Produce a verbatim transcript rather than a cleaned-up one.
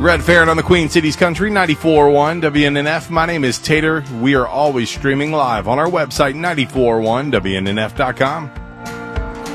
Red Farron on the Queen Cities Country, ninety-four point one W N N F. My name is Tater. We are always streaming live on our website, nine four one W N N F dot com.